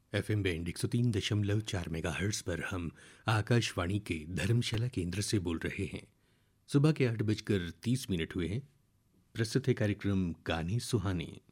FM band 103.4 megahertz पर हम आकाशवाणी के धर्मशाला केंद्र से बोल रहे हैं। सुबह के 8:30 हुए हैं। प्रस्तुत है कार्यक्रम गाने सुहाने।